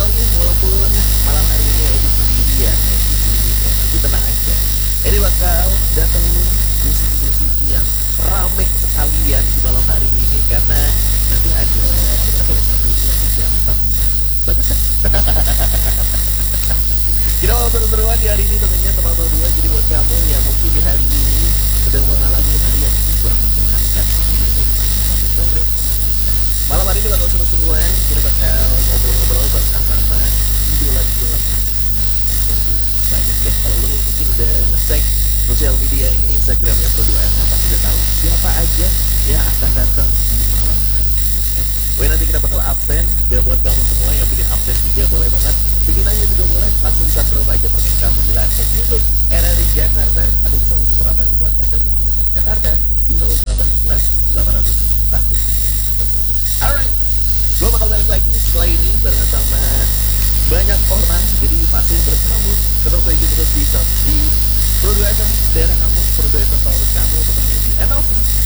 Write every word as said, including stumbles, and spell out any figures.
lagi walaupun malam hari ini Edi sendirian, Edi sendiri ya, tapi tenang aja. Edi bakal datengin musisi-musisi yang rame sekalian di malam hari ini karena nanti ada ada berapa ya? Satu, dua, tiga, empat, lima, banyak kan? Kita mau seru-seruan di hari ini tentunya teman berdua. Jadi buat kamu yang mungkin di hari ini sedang mengalami hari yang mungkin kurang menyenangkan, malam hari ini bakal seru-seruan. Kita bakal ngobrol-ngobrol bareng sama idola-idola kamu. Banyak deh, kalau lu mungkin udah ngecek sosial media ini, Instagramnya Pro dua S pasti udah tahu siapa aja yang akan datang di malam hari ini. Eh, Gue nanti kita bakal absen, biar buat kamu semua yang bikin absen juga boleh banget. Bikin aja juga boleh, langsung bisa drop aja pertanyaan kamu di live chat YouTube R R I Jakarta atau bisa untuk berapa di WhatsApp dan Jakarta di nol delapan sebelas delapan ratus satu. Alright, gue bakal balik lagi setelah ini barengan sama banyak orang, jadi masih berkamu terus aja terus di di Pro dua S daerah kamu, Pro dua S favorit kamu, ketemu di M L C